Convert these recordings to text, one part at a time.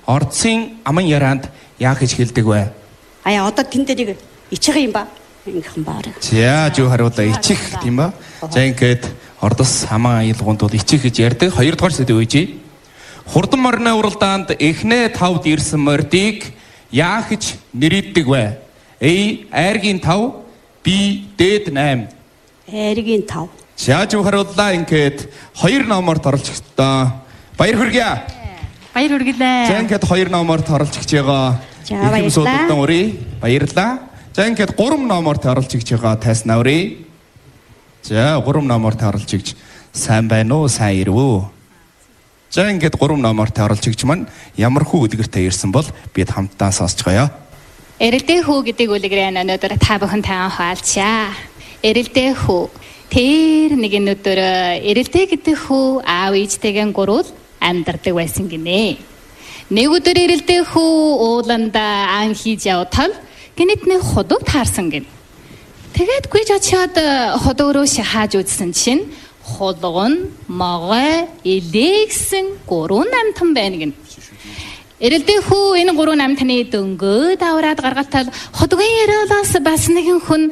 Ордсын аман яраанд яах гэж хэлдэг вэ? Ая одоо тэн дээрийг ичих юм ба. Ингэхэн баарай. За юу харуулаа ичих тийм ба. За ингээд Ордос аман аялгуунд бол ичих гэж ярьдаг. Хоёрдугаар сэдв үйжээ. Хурдан морины уралдаанд эхнээ 5 ирсэн мордыг яах гэж нэрийддэг вэ? A. Айргийн 5, B. Дээд 8. Айргийн 5. За юу харуулаа ингээд 2 номорт оролцогчдоо баяр хүргэе. Баяр хүргэлээ. За ингээд 2 номорт оролцож байгаа. За баярлалаа. Баярлалаа. За ингээд 3 номорт оролцож байгаа тайснаа өрий. За 3 номорт оролцож сайн байна уу? Сайн ирв үү? За ингээд 3 номорт оролцогч маань ямар хүү өдгөртэй ирсэн бол бид хамтдаа сонсцгоё. Эрэлдээ хүү гэдэг үлгэрээ өнөөдөр та бүхэнтэй хаалцаа. Эрэлдээ хүү. Тэр нэгэн өдөр эрэлдээ гэдэг хүү аав ээжтэйгэн гурвал амьдардаг байсан гинэ. Нэг өдөр эрэлдээ хүү ууланда ан хийж явтал гинэтний ходог таарсан гин. Тэгээд гүйж очиод ходог руу шахаж үзсэн чинь холгон, могой, элэгсэн 3 намтан байна гин. Эрэлдээ хүү энэ 3 намтны дөнгөө давраад гаргалтал хотгийн яриалаас бас нэгэн хүн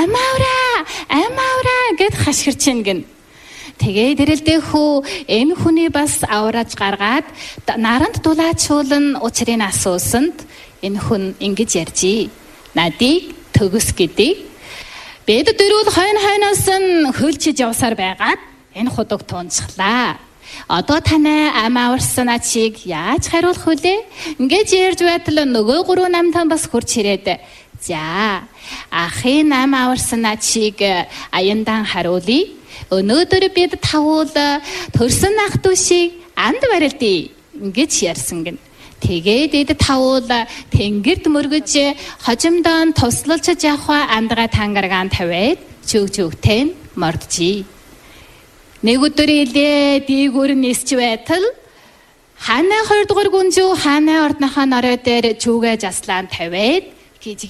амаавра гэд хашгирч ийн гин. Тэгээд эрэлдээ хүү энэ хүний бас аврааж гаргаад наранд дулаачуулан учрыг асуусанд энэ хүн ингэж ярьжээ. Надыг төгс гэдэг. Бид дөрвөл хойноос нь хөлчиж явсаар байгаад энэ худаг туунцглаа. Одоо таны ам аварсан ачийг яаж хариулах вүлээ? Ингэж ярьж байтал нөгөө 3 намтан бас хурц ирээд. За, ахын ам аварсан ачийг аяндан хариулъя. Өнөөдөр бид тавуул төрсөн ах дүүшийг анд барилдъя. Ингэж ярьсан гин. Тэгээд эд тавуул тэнгэрд мөргөж хожимдон туслалж явах андгаа тангаргаан тавиад чүгчүгтэн морджий. Нэг өдөр илээ дээгүүр нисч байтал хаана 2 дугаар гүнжүү хаана орднохоо норой дээр чүүгээ заслаан тавиад